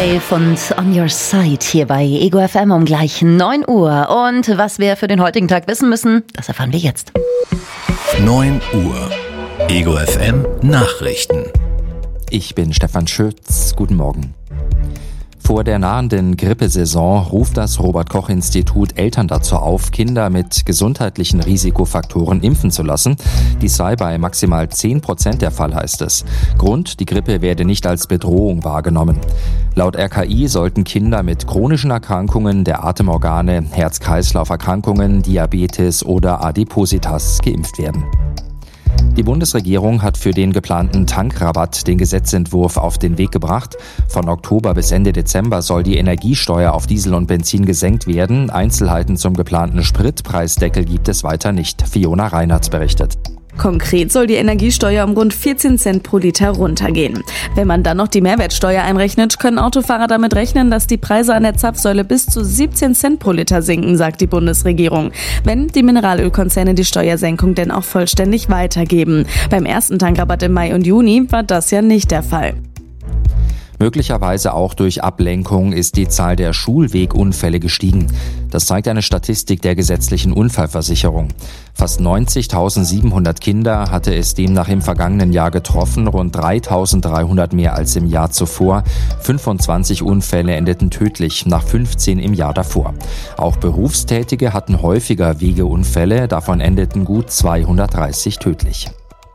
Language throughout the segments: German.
Wave und On Your Side hier bei Ego FM um gleich 9 Uhr. Und was wir für den heutigen Tag wissen müssen, das erfahren wir jetzt. 9 Uhr. Ego FM Nachrichten. Ich bin Stefan Schütz. Guten Morgen. Vor der nahenden Grippesaison ruft das Robert-Koch-Institut Eltern dazu auf, Kinder mit gesundheitlichen Risikofaktoren impfen zu lassen. Dies sei bei maximal 10% der Fall, heißt es. Grund, die Grippe werde nicht als Bedrohung wahrgenommen. Laut RKI sollten Kinder mit chronischen Erkrankungen der Atemorgane, Herz-Kreislauf-Erkrankungen, Diabetes oder Adipositas geimpft werden. Die Bundesregierung hat für den geplanten Tankrabatt den Gesetzentwurf auf den Weg gebracht. Von Oktober bis Ende Dezember soll die Energiesteuer auf Diesel und Benzin gesenkt werden. Einzelheiten zum geplanten Spritpreisdeckel gibt es weiter nicht. Fiona Reinhardt berichtet. Konkret soll die Energiesteuer um rund 14 Cent pro Liter runtergehen. Wenn man dann noch die Mehrwertsteuer einrechnet, können Autofahrer damit rechnen, dass die Preise an der Zapfsäule bis zu 17 Cent pro Liter sinken, sagt die Bundesregierung. Wenn die Mineralölkonzerne die Steuersenkung denn auch vollständig weitergeben. Beim ersten Tankrabatt im Mai und Juni war das ja nicht der Fall. Möglicherweise auch durch Ablenkung ist die Zahl der Schulwegunfälle gestiegen. Das zeigt eine Statistik der gesetzlichen Unfallversicherung. Fast 90.700 Kinder hatte es demnach im vergangenen Jahr getroffen, rund 3.300 mehr als im Jahr zuvor. 25 Unfälle endeten tödlich, nach 15 im Jahr davor. Auch Berufstätige hatten häufiger Wegeunfälle, davon endeten gut 230 tödlich.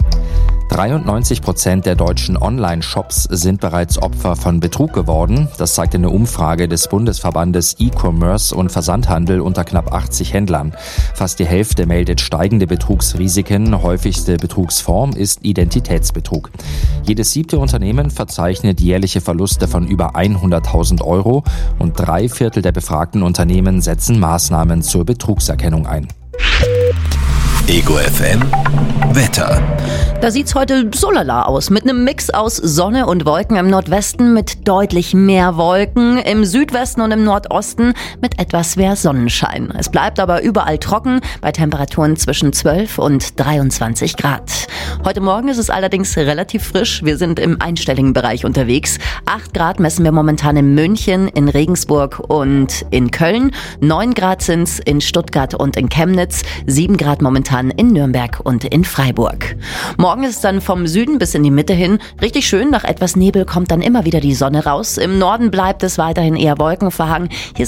93% der deutschen Online-Shops sind bereits Opfer von Betrug geworden. Das zeigt eine Umfrage des Bundesverbandes E-Commerce und Versandhandel unter knapp 80 Händlern. Fast die Hälfte meldet steigende Betrugsrisiken. Häufigste Betrugsform ist Identitätsbetrug. Jedes 7. Unternehmen verzeichnet jährliche Verluste von über 100.000 Euro und 3/4 der befragten Unternehmen setzen Maßnahmen zur Betrugserkennung ein. Ego FM Wetter. Da sieht's heute so lala aus, mit einem Mix aus Sonne und Wolken im Nordwesten mit deutlich mehr Wolken, im Südwesten und im Nordosten mit etwas mehr Sonnenschein. Es bleibt aber überall trocken, bei Temperaturen zwischen 12 und 23 Grad. Heute Morgen ist es allerdings relativ frisch, wir sind im einstelligen Bereich unterwegs. 8 Grad messen wir momentan in München, in Regensburg und in Köln. 9 Grad sind's in Stuttgart und in Chemnitz, 7 Grad momentan in Nürnberg und in Freiburg. Morgen ist es dann vom Süden bis in die Mitte hin richtig schön. Nach etwas Nebel kommt dann immer wieder die Sonne raus. Im Norden bleibt es weiterhin eher wolkenverhangen. Hier